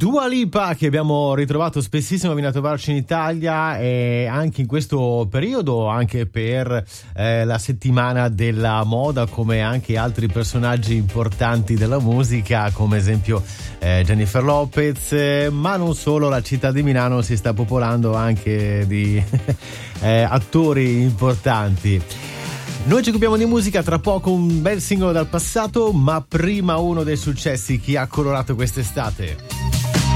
Dua Lipa, che abbiamo ritrovato spessissimo, viene a trovarci in Italia e anche in questo periodo, anche per la settimana della moda, come anche altri personaggi importanti della musica, come esempio Jennifer Lopez, ma non solo. La città di Milano si sta popolando anche di attori importanti. Noi ci occupiamo di musica, tra poco un bel singolo dal passato, ma prima uno dei successi che ha colorato quest'estate.